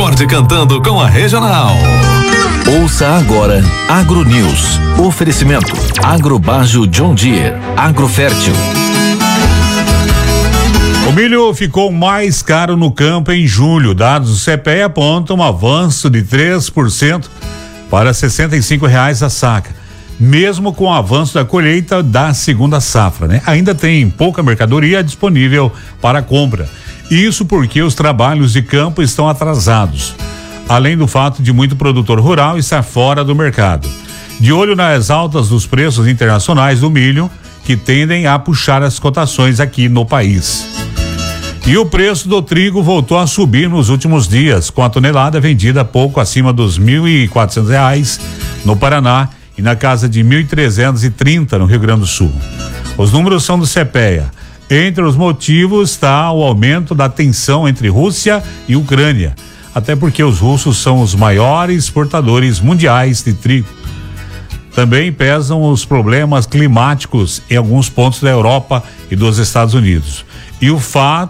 acorde cantando com a Regional. Ouça agora Agro News. Oferecimento Agrobágio John Deere, Agrofértil. O milho ficou mais caro no campo em julho. Dados do CPEA apontam um avanço de 3% para R$ 65,00 a saca, mesmo com o avanço da colheita da segunda safra, né? Ainda tem pouca mercadoria disponível para compra. Isso porque os trabalhos de campo estão atrasados, além do fato de muito produtor rural estar fora do mercado. De olho nas altas dos preços internacionais do milho, que tendem a puxar as cotações aqui no país. E o preço do trigo voltou a subir nos últimos dias, com a tonelada vendida pouco acima dos R$ 1.400 no Paraná e na casa de 1.330 no Rio Grande do Sul. Os números são do CPEA. Entre os motivos está o aumento da tensão entre Rússia e Ucrânia, até porque os russos são os maiores exportadores mundiais de trigo. Também pesam os problemas climáticos em alguns pontos da Europa e dos Estados Unidos. E o fato